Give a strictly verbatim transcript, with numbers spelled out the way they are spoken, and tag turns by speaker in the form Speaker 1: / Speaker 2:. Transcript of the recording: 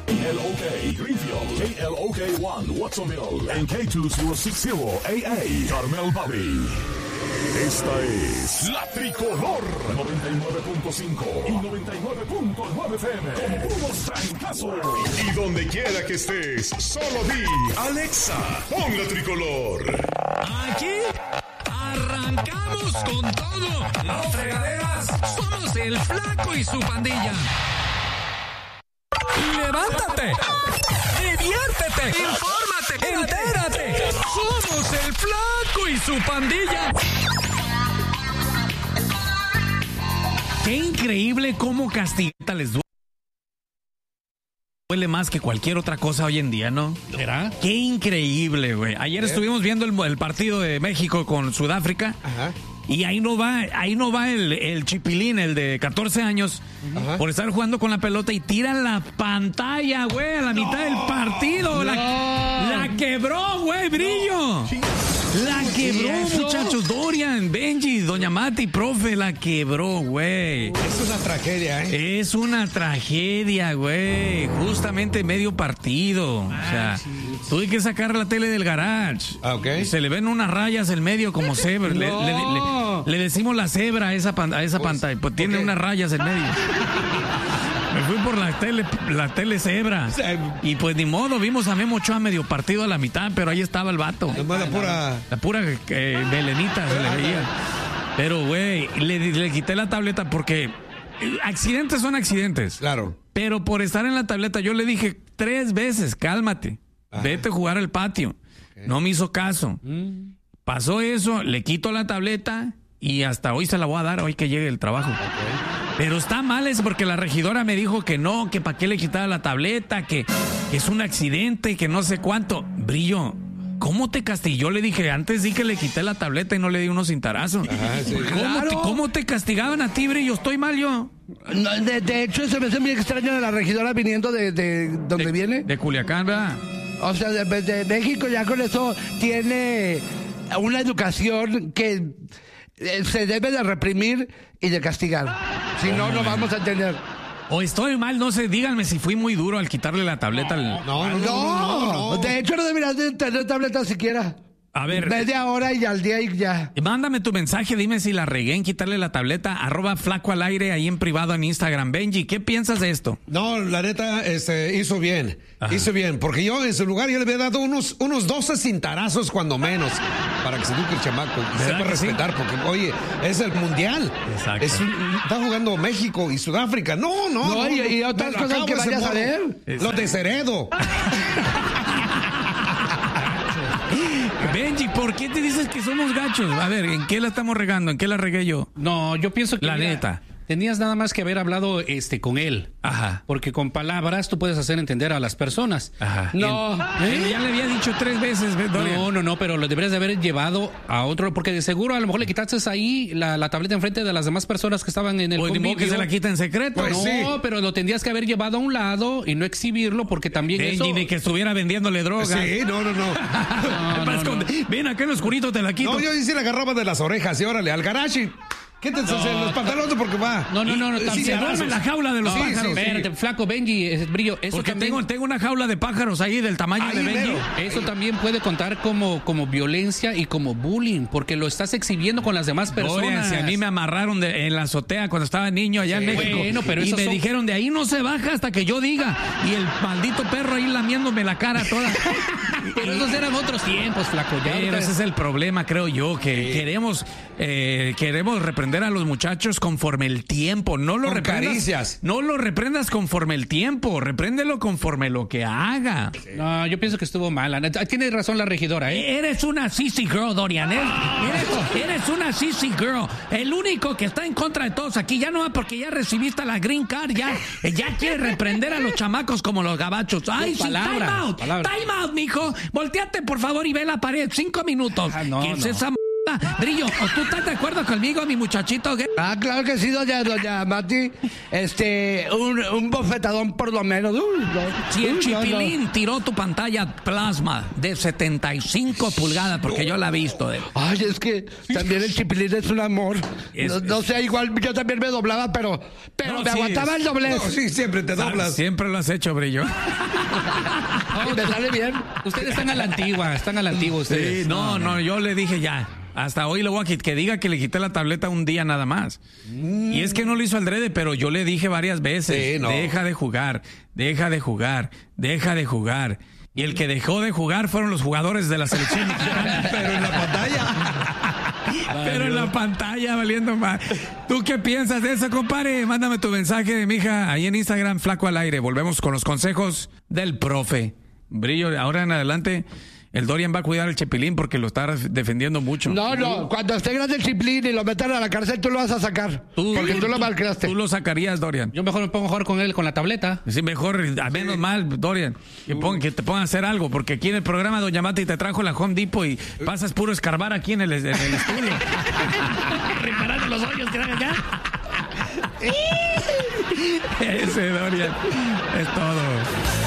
Speaker 1: K L O K Greenfield, K L O K one Watsonville, and K two thousand sixty A A Carmel Valley. Esta es La Tricolor noventa y nueve punto cinco y noventa y nueve punto nueve F M con puros trancazos. Y donde quiera que estés, solo di Alexa, pon La Tricolor.
Speaker 2: Aquí arrancamos con todo. No fregaderas. Somos el Flaco y su pandilla. Levántate, diviértete, infórmate, entérate. Somos el Flaco y su pandilla. Qué increíble cómo Castilleta les duele más que cualquier otra cosa hoy en día, ¿no?
Speaker 3: ¿Será?
Speaker 2: Qué increíble, güey. Ayer ¿Eh? estuvimos viendo el, el partido de México con Sudáfrica. Ajá. Y ahí no va, ahí no va el, el chipilín, el de catorce años, ajá, por estar jugando con la pelota y tira la pantalla, güey, a la no, mitad del partido. No. La, la quebró, güey, Brillo. Sí. La quebró, muchachos. Dorian, Benji, Doña Mati, profe, la quebró, güey.
Speaker 3: Es una tragedia, ¿eh?
Speaker 2: Es una tragedia, güey. Justamente medio partido. O sea, tuve que sacar la tele del garage.
Speaker 3: Ah, ok.
Speaker 2: Se le ven unas rayas en medio como cebra. No. Le, le, le, le decimos la cebra a esa, a esa pues, pantalla. Pues tiene okay. unas rayas en medio. Me fui por la tele, la tele cebra. Y pues ni modo, vimos a Memo Ochoa medio partido a la mitad, pero ahí estaba el vato.
Speaker 3: La pura,
Speaker 2: la pura eh, melenita se le veía. Pero, güey, le, le quité la tableta porque accidentes son accidentes.
Speaker 3: Claro.
Speaker 2: Pero por estar en la tableta, yo le dije tres veces, cálmate, ajá, vete a jugar al patio. Okay. No me hizo caso. Mm. Pasó eso, le quito la tableta y hasta hoy se la voy a dar, hoy que llegue el trabajo. Okay. Pero está mal eso porque la regidora me dijo que no, que para qué le quitaba la tableta, que, que es un accidente, que no sé cuánto. Brillo, ¿cómo te castigó? Le dije, antes sí que le quité la tableta y no le di unos cintarazos. Ajá, sí. ¿Cómo, claro. te, ¿Cómo te castigaban a ti, Brillo? ¿Estoy mal yo?
Speaker 4: No, de, de hecho, se me hace muy extraño de la regidora viniendo de, de ¿dónde
Speaker 2: de,
Speaker 4: viene?
Speaker 2: De Culiacán, ¿verdad?
Speaker 4: O sea, de, de México ya con eso tiene una educación que se debe de reprimir y de castigar. Si no, no vamos a entender.
Speaker 2: O estoy mal, no sé, díganme si fui muy duro al quitarle la tableta.
Speaker 4: No,
Speaker 2: al...
Speaker 4: no, no, no, no, no. De hecho, no deberías de tener tableta siquiera.
Speaker 2: A ver.
Speaker 4: Media hora y al día y ya.
Speaker 2: Mándame tu mensaje, dime si la regué en quitarle la tableta, arroba flaco al aire ahí en privado en Instagram. Benji, ¿qué piensas de esto?
Speaker 3: No, la neta, este, hizo bien. Ajá. Hizo bien, porque yo en su lugar yo le había dado unos, unos doce cintarazos cuando menos, para que se eduque el chamaco y sepa respetar, sí? Porque, oye, es el mundial. Exacto. Es, está jugando México y Sudáfrica. No, no,
Speaker 4: no. no y, y otras cosas que vayas a ver.
Speaker 3: Los de Ceredo.
Speaker 2: Benji, ¿por qué te dices que somos gachos? A ver, ¿en qué la estamos regando? ¿En qué la regué yo?
Speaker 5: No, yo pienso que...
Speaker 2: La
Speaker 5: mira,
Speaker 2: neta.
Speaker 5: Tenías nada más que haber hablado este con él.
Speaker 2: Ajá.
Speaker 5: Porque con palabras tú puedes hacer entender a las personas.
Speaker 2: Ajá.
Speaker 4: No.
Speaker 2: ¿Eh? Ya le había dicho tres veces, Dorian.
Speaker 5: No, no, no, pero lo deberías de haber llevado a otro, porque de seguro a lo mejor le quitaste ahí la, la tableta enfrente de las demás personas que estaban en el
Speaker 2: pues convivio. Que se la quita en secreto.
Speaker 5: Pues no,
Speaker 2: sí.
Speaker 5: pero lo tendrías que haber llevado a un lado y no exhibirlo, porque también
Speaker 2: Benji,
Speaker 5: eso...
Speaker 2: de que estuviera vendiéndole drogas.
Speaker 3: Sí, no, no, no.
Speaker 2: no, no, no. Ven acá en lo oscurito, te la quito.
Speaker 3: No, yo sí la agarraba de las orejas y órale, al garage. Quítense no. los pantalones porque va.
Speaker 5: No, no, no, no.
Speaker 2: Sí, se duerme en la jaula de los
Speaker 5: no,
Speaker 2: pájaros.
Speaker 5: Sí, sí, Espérate, sí. Flaco, Benji, es, Brillo. Eso
Speaker 2: porque
Speaker 5: también,
Speaker 2: tengo, tengo una jaula de pájaros ahí del tamaño ahí de Benji.
Speaker 5: Mero. Eso ahí. También puede contar como, como violencia y como bullying, porque lo estás exhibiendo con las demás personas.
Speaker 2: Dorian, si a mí me amarraron de, en la azotea cuando estaba niño allá sí. en México. Bueno, pero y me son... dijeron, de ahí no se baja hasta que yo diga. Y el maldito perro ahí lamiéndome la cara toda.
Speaker 5: Pero esos eran otros tiempos, Flaco. Ya
Speaker 2: pero
Speaker 5: ahorita...
Speaker 2: ese es el problema, creo yo, que sí. queremos, eh, queremos reprender a los muchachos conforme el tiempo. No lo
Speaker 3: con
Speaker 2: reprendas.
Speaker 3: Caricias.
Speaker 2: No lo reprendas conforme el tiempo. Repréndelo conforme lo que haga.
Speaker 5: Sí. No, yo pienso que estuvo mal. Tiene razón la regidora, ¿eh?
Speaker 2: Eres una sissy girl, Dorian. ¿eh? Eres, eres una sissy girl. El único que está en contra de todos aquí, ya no porque ya recibiste la green card, ya, ya quiere reprender a los chamacos como los gabachos. Ay, sí, palabra, time out. Palabra. Time out, mijo. Volteate, por favor, y ve la pared. Cinco minutos. Ah, no, ¿Qué es no. esa m Brillo, ¿o tú estás de acuerdo conmigo, mi muchachito? ¿Qué?
Speaker 4: Ah, claro que sí, doña, doña Mati. Este, un, un bofetadón por lo menos. Uy, no.
Speaker 2: Si el
Speaker 4: Uy, no,
Speaker 2: Chipilín
Speaker 4: no.
Speaker 2: tiró tu pantalla plasma de setenta y cinco pulgadas, porque yo la he visto. De...
Speaker 4: Ay, es que también el Chipilín es un amor.
Speaker 2: Es-
Speaker 4: no, no sé, igual yo también me doblaba, pero, pero
Speaker 2: No,
Speaker 4: me
Speaker 2: sí,
Speaker 4: aguantaba
Speaker 2: es-
Speaker 4: el doblez.
Speaker 3: No, sí, siempre te doblas.
Speaker 2: Siempre lo has hecho, Brillo.
Speaker 4: Y me sale bien.
Speaker 5: Ustedes están a la antigua, están a la antigua ustedes.
Speaker 2: Sí, no, no, yo le dije ya. Hasta hoy le voy a quitar, que diga que le quité la tableta un día nada más. Y es que no lo hizo adrede, pero yo le dije varias veces,
Speaker 3: Sí, no.
Speaker 2: deja de jugar, deja de jugar, deja de jugar. Y el que dejó de jugar fueron los jugadores de la selección mexicana.
Speaker 3: Pero en la pantalla.
Speaker 2: Pero en la pantalla valiendo más. ¿Tú qué piensas de eso, compadre? Mándame tu mensaje de mi hija ahí en Instagram, Flaco al Aire. Volvemos con los consejos del profe. Brillo, ahora en adelante, el Dorian va a cuidar al Chepilín porque lo está defendiendo mucho.
Speaker 4: No, no, cuando esté grande el Chipilín y lo metan a la cárcel, tú lo vas a sacar. porque tú lo malcriaste.
Speaker 2: Tú lo sacarías, Dorian.
Speaker 5: Yo mejor me pongo a jugar con él con la tableta.
Speaker 2: Sí, mejor, a menos mal, Dorian, que, pon- que te pongan a hacer algo, porque aquí en el programa Doña Mati te trajo la Home Depot y pasas puro escarbar aquí en el, en el estudio. Reparando los hoyos que dan acá. Ese Dorian es todo.